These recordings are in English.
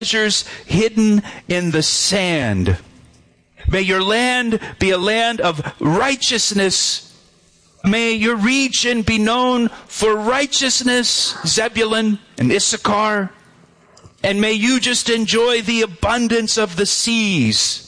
treasures hidden in the sand. May your land be a land of righteousness. May your region be known for righteousness, Zebulun and Issachar. And may you just enjoy the abundance of the seas.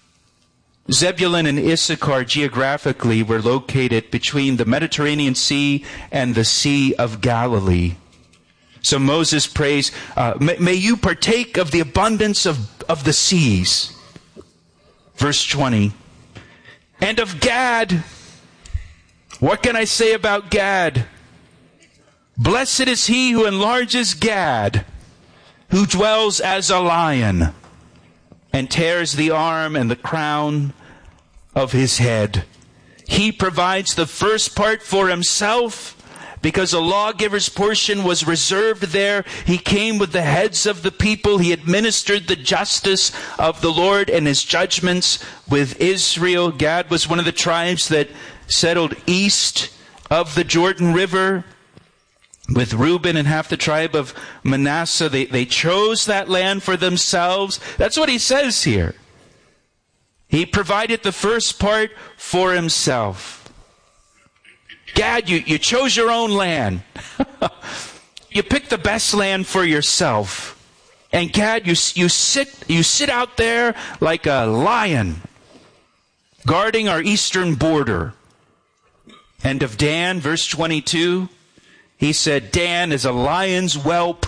Zebulun and Issachar geographically were located between the Mediterranean Sea and the Sea of Galilee. So Moses prays, may you partake of the abundance of the seas. Verse 20. And of Gad, what can I say about Gad? Blessed is he who enlarges Gad, who dwells as a lion, and tears the arm and the crown of his head. He provides the first part for himself, because a lawgiver's portion was reserved there. He came with the heads of the people. He administered the justice of the Lord and his judgments with Israel. Gad was one of the tribes that settled east of the Jordan River. With Reuben and half the tribe of Manasseh, they chose that land for themselves. That's what he says here. He provided the first part for himself. Gad, you chose your own land. You picked the best land for yourself. And Gad, you sit out there like a lion, guarding our eastern border. And of Dan, verse 22, he said, Dan is a lion's whelp.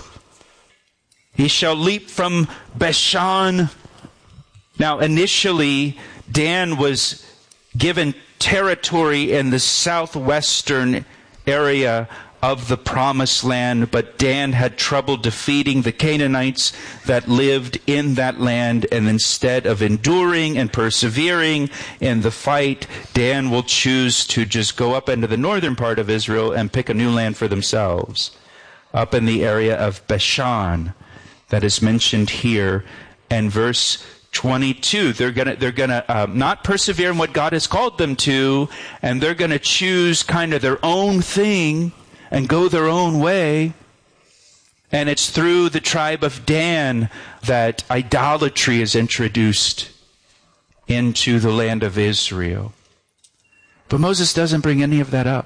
He shall leap from Bashan. Now, initially, Dan was given territory in the southwestern area of the promised land, but Dan had trouble defeating the Canaanites that lived in that land, and instead of enduring and persevering in the fight, Dan will choose to just go up into the northern part of Israel and pick a new land for themselves, up in the area of Bashan that is mentioned here in verse 22. They're gonna not persevere in what God has called them to, and they're gonna choose kind of their own thing and go their own way. And it's through the tribe of Dan that idolatry is introduced into the land of Israel. But Moses doesn't bring any of that up.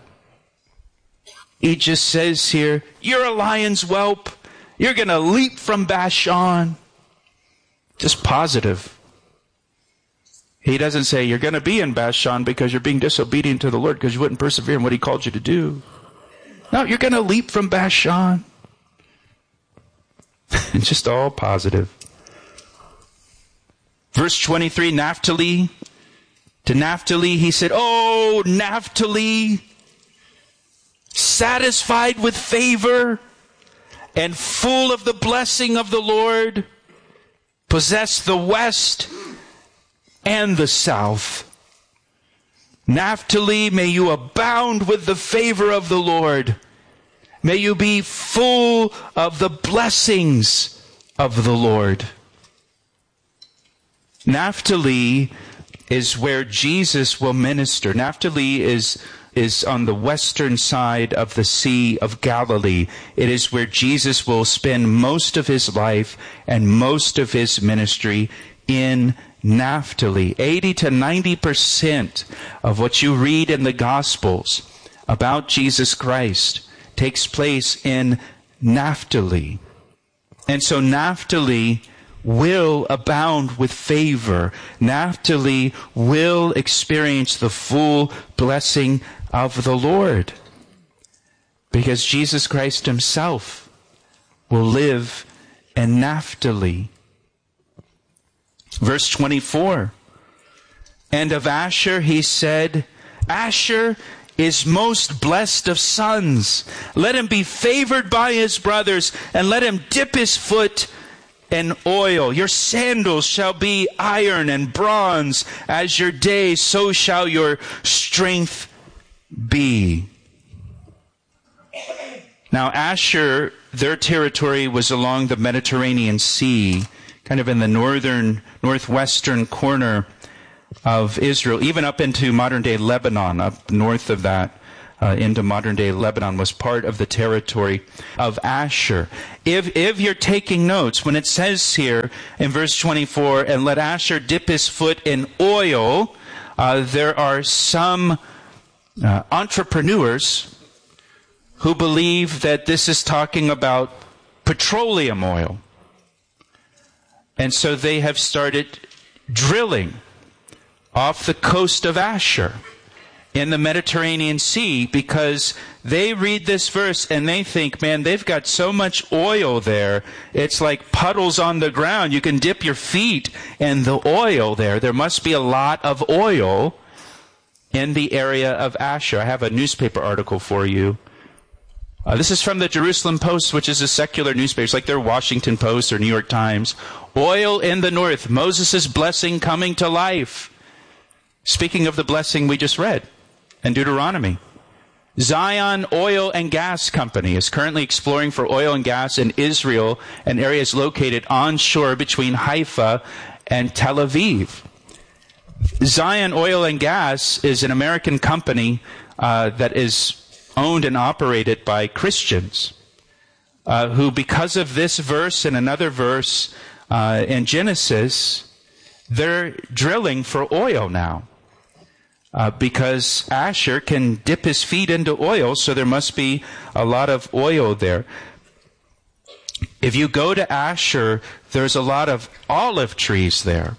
He just says here, you're a lion's whelp. You're gonna leap from Bashan. Just positive. He doesn't say you're going to be in Bashan because you're being disobedient to the Lord because you wouldn't persevere in what he called you to do. No, you're going to leap from Bashan. It's just all positive. Verse 23, Naphtali. To Naphtali he said, oh, Naphtali, satisfied with favor and full of the blessing of the Lord, possess the west and the south. Naphtali, may you abound with the favor of the Lord. May you be full of the blessings of the Lord. Naphtali is where Jesus will minister. Naphtali is on the western side of the Sea of Galilee. It is where Jesus will spend most of his life and most of his ministry, in Naphtali. 80 to 90% of what you read in the Gospels about Jesus Christ takes place in Naphtali. And so Naphtali will abound with favor. Naphtali will experience the full blessing of the Lord, because Jesus Christ himself will live in Naphtali. Verse 24, and of Asher he said, Asher is most blessed of sons. Let him be favored by his brothers, and let him dip his foot in oil. Your sandals shall be iron and bronze. As your days, so shall your strength be. Now Asher, their territory was along the Mediterranean Sea, kind of in the northwestern corner of Israel, even up into modern-day Lebanon, up north of that. into modern-day Lebanon, was part of the territory of Asher. If you're taking notes, when it says here in verse 24, and let Asher dip his foot in oil, there are some entrepreneurs who believe that this is talking about petroleum oil. And so they have started drilling off the coast of Asher in the Mediterranean Sea, because they read this verse and they think, man, they've got so much oil there. It's like puddles on the ground. You can dip your feet in the oil there. There must be a lot of oil in the area of Asher. I have a newspaper article for you. This is from the Jerusalem Post, which is a secular newspaper. It's like their Washington Post or New York Times. Oil in the north. Moses' blessing coming to life. Speaking of the blessing we just read in Deuteronomy. Zion Oil and Gas Company is currently exploring for oil and gas in Israel and areas located onshore between Haifa and Tel Aviv. Zion Oil and Gas is an American company that is owned and operated by Christians who, because of this verse and another verse in Genesis, they're drilling for oil now. Because Asher can dip his feet into oil, so there must be a lot of oil there. If you go to Asher, there's a lot of olive trees there.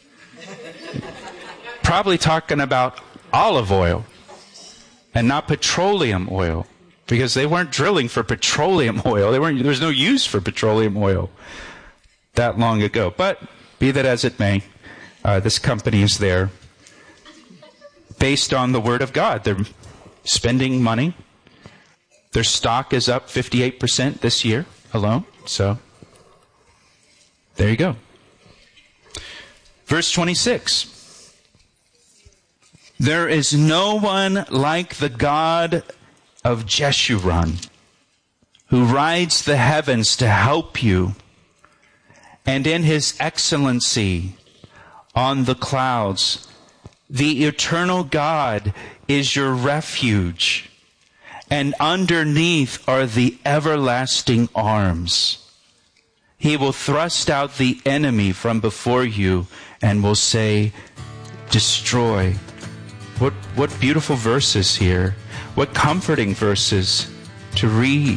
Probably talking about olive oil and not petroleum oil, because they weren't drilling for petroleum oil. There was no use for petroleum oil that long ago. But be that as it may, this company is there based on the Word of God. They're spending money. Their stock is up 58% this year alone. So, there you go. Verse 26. There is no one like the God of Jeshurun, who rides the heavens to help you, and in his excellency on the clouds. The eternal God is your refuge, and underneath are the everlasting arms. He will thrust out the enemy from before you and will say, destroy. What beautiful verses here. What comforting verses to read.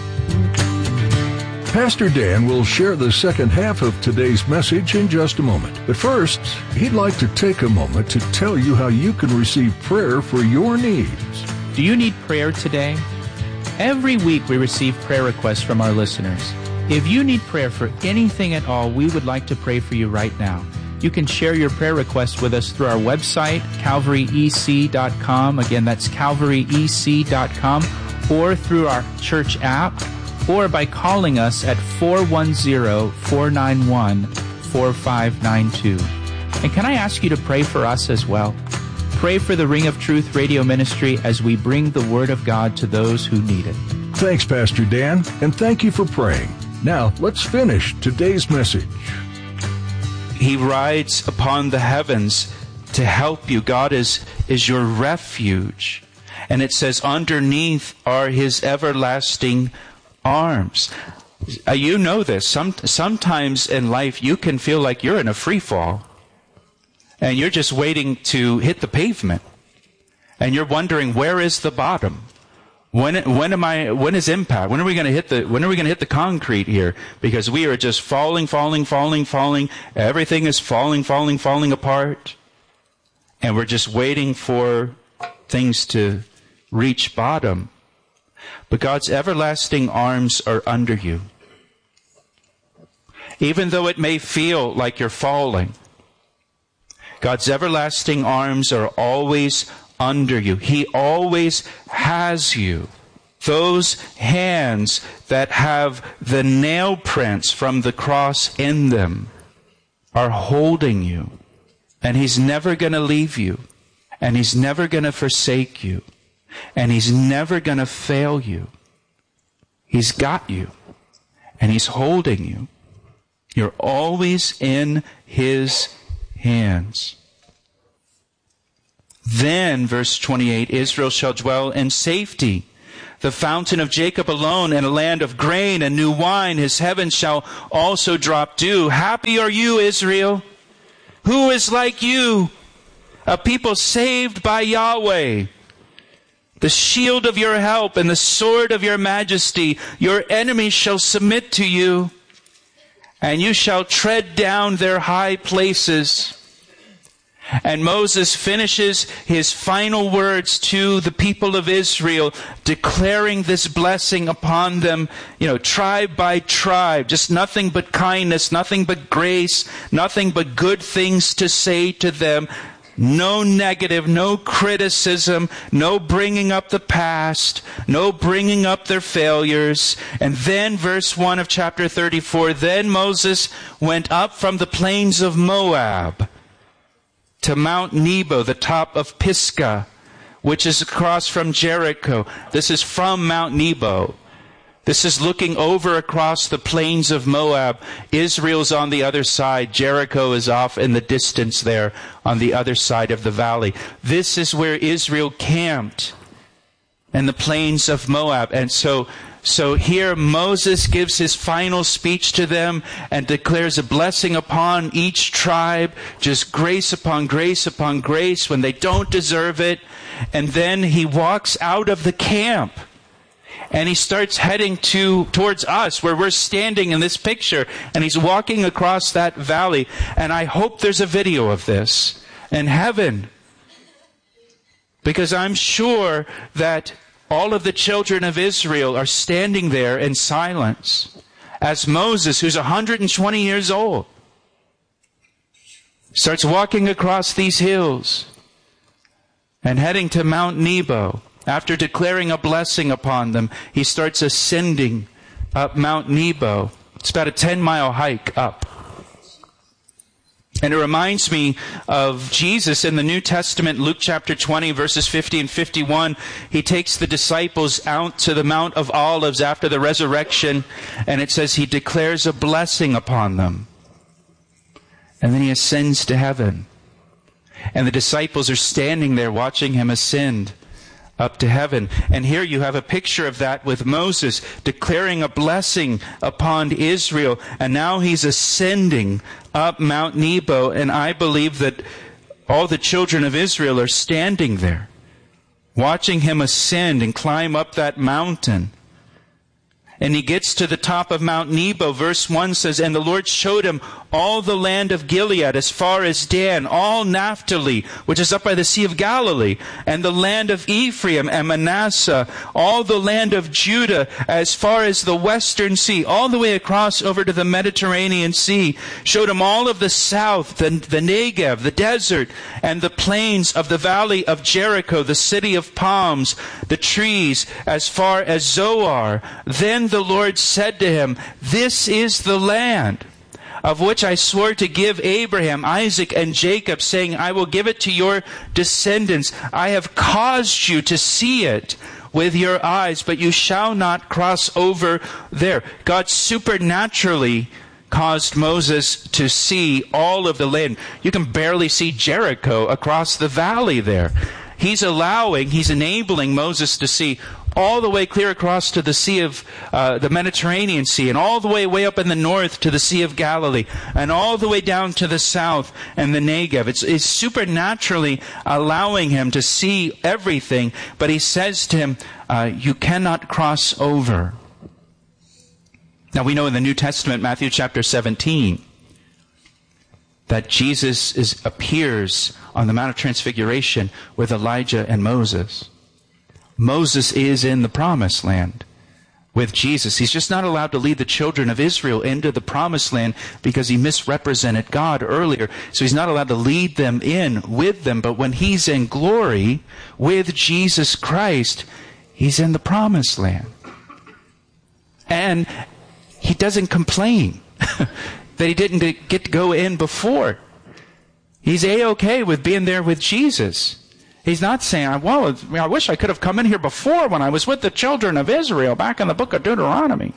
Pastor Dan will share the second half of today's message in just a moment. But first, he'd like to take a moment to tell you how you can receive prayer for your needs. Do you need prayer today? Every week we receive prayer requests from our listeners. If you need prayer for anything at all, we would like to pray for you right now. You can share your prayer requests with us through our website, calvaryec.com. Again, that's calvaryec.com, or through our church app, or by calling us at 410-491-4592. And can I ask you to pray for us as well? Pray for the Ring of Truth radio ministry as we bring the Word of God to those who need it. Thanks, Pastor Dan, and thank you for praying. Now, let's finish today's message. He rides upon the heavens to help you. God is your refuge. And it says, underneath are his everlasting arms. You know this. Sometimes in life you can feel like you're in a free fall, and you're just waiting to hit the pavement, and you're wondering, where is the bottom? When is impact? When are we going to hit the concrete here? Because we are just falling. Everything is falling apart, and we're just waiting for things to reach bottom. But God's everlasting arms are under you. Even though it may feel like you're falling, God's everlasting arms are always under you. He always has you. Those hands that have the nail prints from the cross in them are holding you. And He's never going to leave you. And He's never going to forsake you. And He's never going to fail you. He's got you. And He's holding you. You're always in His hands. Then, verse 28, Israel shall dwell in safety. The fountain of Jacob alone, in a land of grain and new wine, his heavens shall also drop dew. Happy are you, Israel. Who is like you? A people saved by Yahweh. The shield of your help and the sword of your majesty. Your enemies shall submit to you, and you shall tread down their high places. And Moses finishes his final words to the people of Israel, declaring this blessing upon them, tribe by tribe, just nothing but kindness, nothing but grace, nothing but good things to say to them. No negative, no criticism, no bringing up the past, no bringing up their failures. And then verse 1 of chapter 34, then Moses went up from the plains of Moab to Mount Nebo, the top of Pisgah, which is across from Jericho. This is from Mount Nebo. This is looking over across the plains of Moab. Israel's on the other side. Jericho is off in the distance there on the other side of the valley. This is where Israel camped, in the plains of Moab. And so here Moses gives his final speech to them and declares a blessing upon each tribe, just grace upon grace upon grace when they don't deserve it. And then he walks out of the camp and he starts heading towards us where we're standing in this picture, and he's walking across that valley. And I hope there's a video of this in heaven, because I'm sure that all of the children of Israel are standing there in silence as Moses, who's 120 years old, starts walking across these hills and heading to Mount Nebo. After declaring a blessing upon them, he starts ascending up Mount Nebo. It's about a 10-mile hike up. And it reminds me of Jesus in the New Testament, Luke chapter 20, verses 50 and 51. He takes the disciples out to the Mount of Olives after the resurrection, and it says he declares a blessing upon them. And then he ascends to heaven. And the disciples are standing there watching him ascend up to heaven. And here you have a picture of that with Moses declaring a blessing upon Israel. And now he's ascending up Mount Nebo. And I believe that all the children of Israel are standing there, watching him ascend and climb up that mountain. And he gets to the top of Mount Nebo. Verse 1 says, and the Lord showed him all the land of Gilead as far as Dan, all Naphtali, which is up by the Sea of Galilee, and the land of Ephraim and Manasseh, all the land of Judah as far as the western sea, all the way across over to the Mediterranean Sea. Showed him all of the south, the Negev, the desert, and the plains of the valley of Jericho, the city of palms, the trees as far as Zoar. Then the Lord said to him, this is the land of which I swore to give Abraham, Isaac, and Jacob, saying, I will give it to your descendants. I have caused you to see it with your eyes, but you shall not cross over there. God supernaturally caused Moses to see all of the land. You can barely see Jericho across the valley there. He's enabling Moses to see all the way clear across to the Sea of the Mediterranean Sea, and all the way up in the north to the Sea of Galilee, and all the way down to the south and the Negev. It's supernaturally allowing him to see everything, but he says to him, you cannot cross over. Now we know in the New Testament, Matthew chapter 17, that Jesus appears on the Mount of Transfiguration with Elijah and Moses. Moses is in the promised land with Jesus. He's just not allowed to lead the children of Israel into the promised land because he misrepresented God earlier. So he's not allowed to lead them in with them. But when he's in glory with Jesus Christ, he's in the promised land. And he doesn't complain that he didn't get to go in before. He's A-okay with being there with Jesus. He's not saying, well, I wish I could have come in here before when I was with the children of Israel back in the book of Deuteronomy.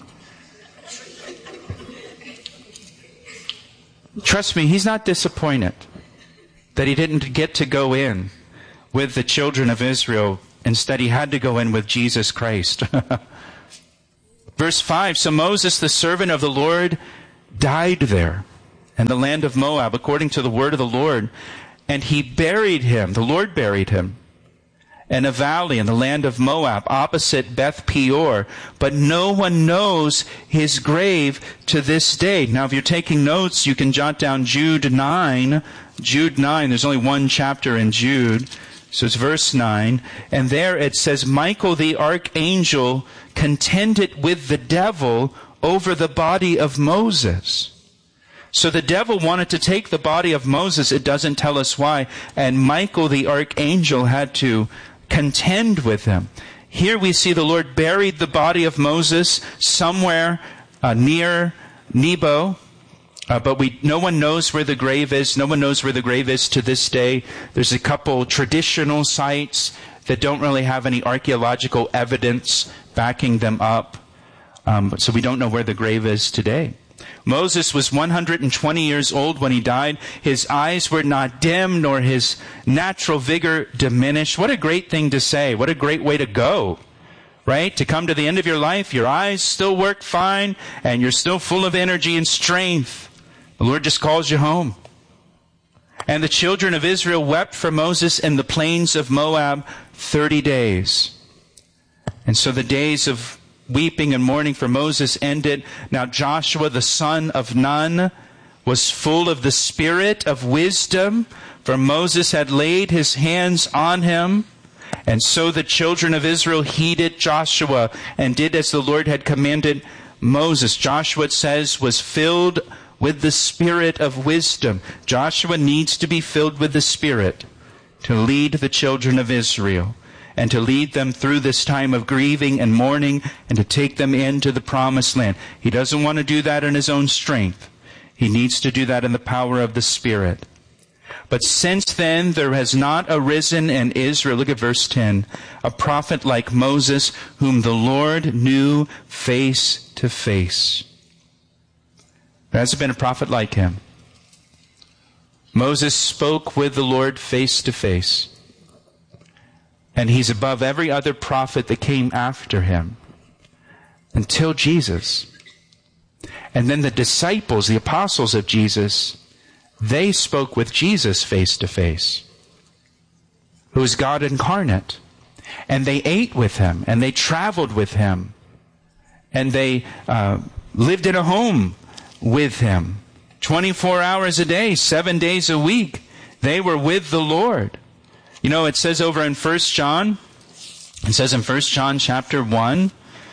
Trust me, he's not disappointed that he didn't get to go in with the children of Israel. Instead, he had to go in with Jesus Christ. Verse 5, so Moses, the servant of the Lord, died there in the land of Moab, according to the word of the Lord. And he buried him, the Lord buried him, in a valley in the land of Moab, opposite Beth Peor. But no one knows his grave to this day. Now, if you're taking notes, you can jot down Jude 9. Jude 9, there's only one chapter in Jude. So it's verse 9. And there it says, Michael the archangel contended with the devil over the body of Moses. So the devil wanted to take the body of Moses. It doesn't tell us why. And Michael the archangel had to contend with him. Here we see the Lord buried the body of Moses somewhere near Nebo. But no one knows where the grave is. No one knows where the grave is to this day. There's a couple traditional sites that don't really have any archaeological evidence backing them up. So we don't know where the grave is today. Moses was 120 years old when he died. His eyes were not dim, nor his natural vigor diminished. What a great thing to say. What a great way to go. Right? To come to the end of your life, your eyes still work fine, and you're still full of energy and strength. The Lord just calls you home. And the children of Israel wept for Moses in the plains of Moab 30 days. And so the days of weeping and mourning for Moses ended. Now Joshua, the son of Nun, was full of the spirit of wisdom, for Moses had laid his hands on him. And so the children of Israel heeded Joshua and did as the Lord had commanded Moses. Joshua, it says, was filled with the spirit of wisdom. Joshua needs to be filled with the Spirit to lead the children of Israel and to lead them through this time of grieving and mourning and to take them into the promised land. He doesn't want to do that in his own strength. He needs to do that in the power of the Spirit. But since then, there has not arisen in Israel, look at verse 10, a prophet like Moses, whom the Lord knew face to face. There hasn't been a prophet like him. Moses spoke with the Lord face to face. And he's above every other prophet that came after him until Jesus. And then the disciples, the apostles of Jesus, they spoke with Jesus face to face, who is God incarnate. And they ate with him, and they traveled with him, and they lived in a home with him 24 hours a day, 7 days a week. They were with the Lord. You know, it says over in 1 John, it says in 1 John chapter 1,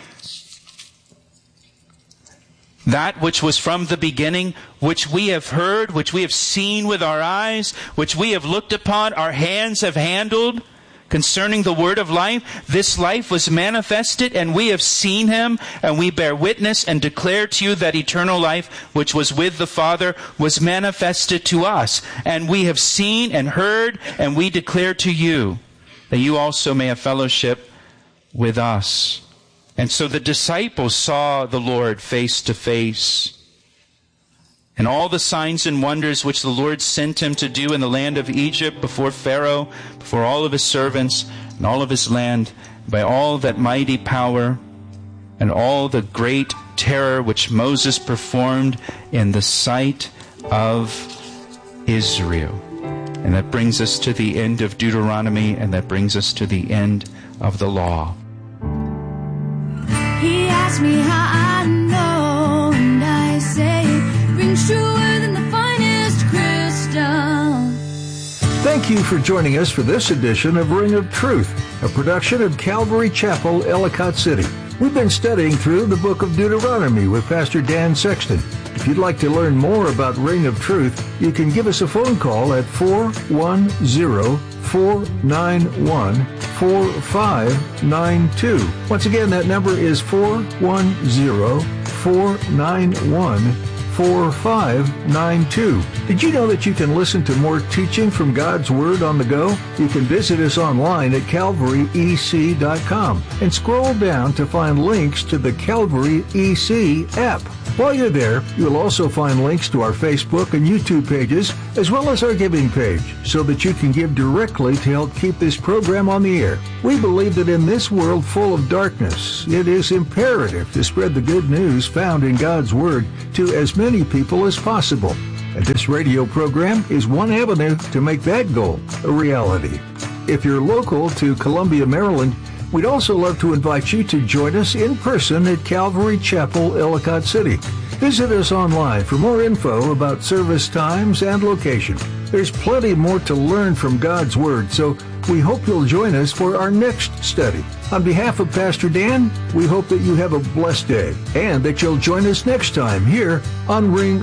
that which was from the beginning, which we have heard, which we have seen with our eyes, which we have looked upon, our hands have handled, concerning the word of life. This life was manifested, and we have seen him, and we bear witness and declare to you that eternal life, which was with the Father, was manifested to us. And we have seen and heard, and we declare to you, that you also may have fellowship with us. And so the disciples saw the Lord face to face. And all the signs and wonders which the Lord sent him to do in the land of Egypt before Pharaoh, before all of his servants, and all of his land, by all that mighty power, and all the great terror which Moses performed in the sight of Israel. And that brings us to the end of Deuteronomy, and that brings us to the end of the law. He asked me how I know, and I say it rings truer than the finest crystal. Thank you for joining us for this edition of Ring of Truth, a production of Calvary Chapel, Ellicott City. We've been studying through the book of Deuteronomy with Pastor Dan Sexton. If you'd like to learn more about Ring of Truth, you can give us a phone call at 410-491-4592. Once again, that number is 410-491-4592. Did you know that you can listen to more teaching from God's Word on the go? You can visit us online at calvaryec.com and scroll down to find links to the Calvary EC app. While you're there, you'll also find links to our Facebook and YouTube pages, as well as our giving page, so that you can give directly to help keep this program on the air. We believe that in this world full of darkness, it is imperative to spread the good news found in God's Word to as many people as possible. And this radio program is one avenue to make that goal a reality. If you're local to Columbia, Maryland, we'd also love to invite you to join us in person at Calvary Chapel, Ellicott City. Visit us online for more info about service times and location. There's plenty more to learn from God's Word, so we hope you'll join us for our next study. On behalf of Pastor Dan, we hope that you have a blessed day and that you'll join us next time here on Ring